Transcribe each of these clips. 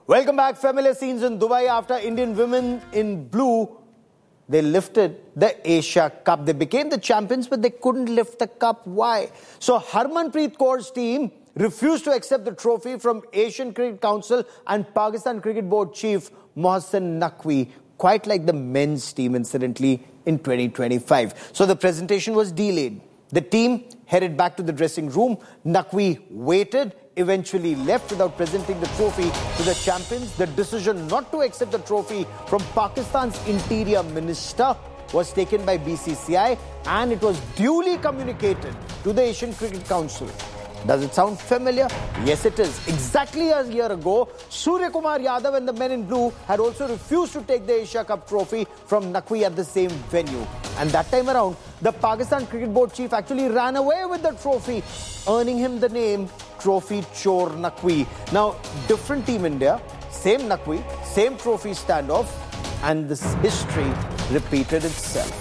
Welcome back. Familiar scenes in Dubai after Indian women in blue, they lifted the Asia Cup. They became the champions, but they couldn't lift the cup. Why? So Harmanpreet Kaur's team refused to accept the trophy from Asian Cricket Council and Pakistan Cricket Board chief Mohsin Naqvi, quite like the men's team, incidentally, in 2025. So the presentation was delayed. The team headed back to the dressing room. Naqvi waited, eventually left without presenting the trophy to the champions. The decision not to accept the trophy from Pakistan's interior minister was taken by BCCI, and it was duly communicated to the Asian Cricket Council. Does it sound familiar? Yes, it is. Exactly a year ago, Surya Kumar Yadav and the men in blue had also refused to take the Asia Cup trophy from Naqvi at the same venue. And that time around, the Pakistan Cricket Board chief actually ran away with the trophy, earning him the name Trophy Chor Naqvi. Now, different Team India, same Naqvi, same trophy standoff, and this history repeated itself.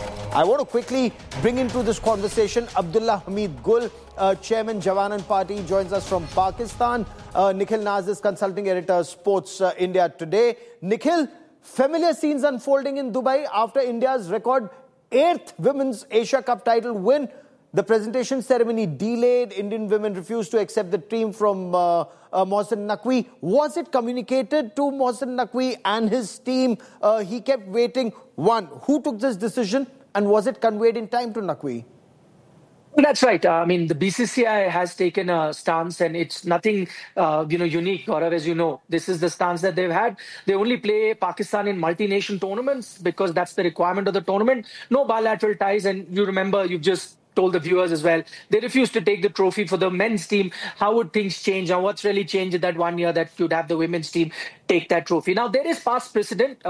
I want to quickly bring into this conversation Abdullah Hamid Gul, Chairman Jawanan Party, joins us from Pakistan. Nikhil Naz is consulting editor, Sports India Today. Nikhil, familiar scenes unfolding in Dubai after India's record 8th Women's Asia Cup title win. The presentation ceremony delayed. Indian women refused to accept the team from Mohsin Naqvi. Was it communicated to Mohsin Naqvi and his team? He kept waiting. One, who took this decision? And was it conveyed in time to Naqvi? That's right. I mean, the BCCI has taken a stance, and it's nothing, unique. Gaurav, as you know, this is the stance that they've had. They only play Pakistan in multi-nation tournaments because that's the requirement of the tournament. No bilateral ties, and you remember, you've just told the viewers as well, they refused to take the trophy for the men's team. How would things change? Now, what's really changed in that 1 year that you'd have the women's team take that trophy? Now, there is past precedent.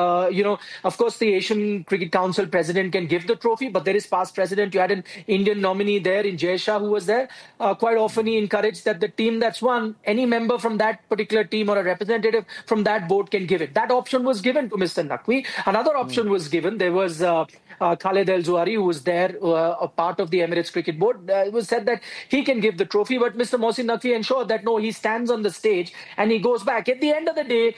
Of course, the Asian Cricket Council president can give the trophy, but there is past precedent. You had an Indian nominee there in Jay Shah who was there. Quite often he encouraged that the team that's won, any member from that particular team or a representative from that board can give it. That option was given to Mr. Naqvi. Another option was given. There was Khalid El-Zuari, who was there, a part of the Emirates Cricket Board. It was said that he can give the trophy, but Mr. Mohsin Naqvi ensured that no, he stands on the stage and he goes back. At the end of the day,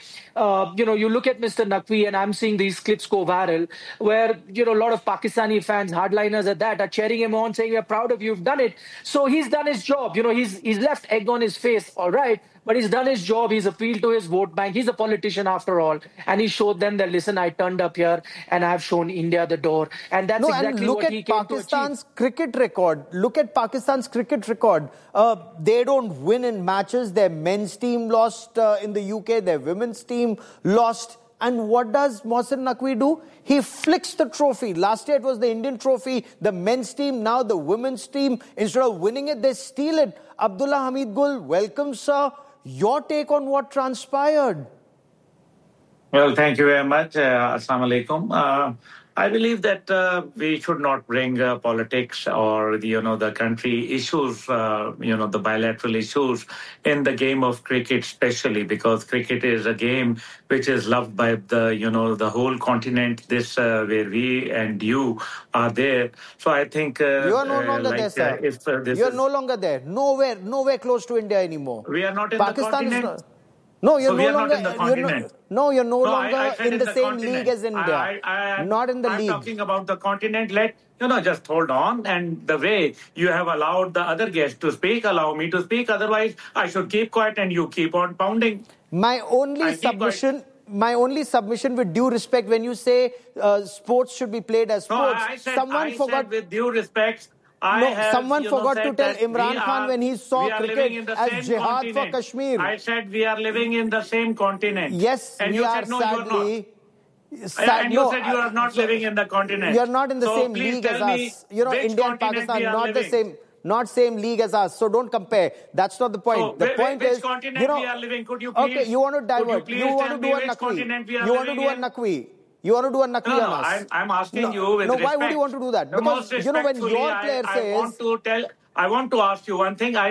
you look at Mr. Naqvi, and I'm seeing these clips go viral where, a lot of Pakistani fans, hardliners at that, are cheering him on, saying, we're proud of you, you've done it. So he's done his job. He's left egg on his face, all right, but he's done his job. He's appealed to his vote bank. He's a politician after all. And he showed them that, listen, I turned up here and I've shown India the door. And that's exactly what he came to achieve. Cricket record. Look at Pakistan's cricket record. They don't win in matches. Their men's team lost in the UK. Their women's team lost. And what does Mohsin Naqvi do? He flicks the trophy. Last year it was the Indian trophy, the men's team, now the women's team. Instead of winning it, they steal it. Abdullah Hamid Gul, welcome, sir. Your take on what transpired? Well, thank you very much. Assalamu alaikum. I believe that we should not bring politics or the country issues, the bilateral issues in the game of cricket, especially because cricket is a game which is loved by the whole continent. This where we and you are there. So I think you are no longer there, sir. You are no longer there. Nowhere close to India anymore. We are not in Pakistan the continent. No, you're no longer in the continent. You're no longer in the same league as India. Not in the league. I'm talking about the continent. Just hold on. And the way you have allowed the other guests to speak, allow me to speak. Otherwise, I should keep quiet and you keep on pounding. My only submission, with due respect, when you say sports should be played as sports, I said with due respect. Someone forgot to tell Imran Khan when he saw cricket as jihad for Kashmir. I said we are living in the same continent. Yes, and we are, said, no, sadly. And you said you are not living in the continent. You are not in the same league as us. India and Pakistan are not the same. Not same league as us, so don't compare. That's not the point. So the point which is, continent we are living? Could you please? Okay, you want to divert. You want to do a Naqvi. You want to do a Naqvi. You want to do a Naqvi on us. I'm asking you with respect. Why would you want to do that? Because, when your player says... I want to ask you one thing.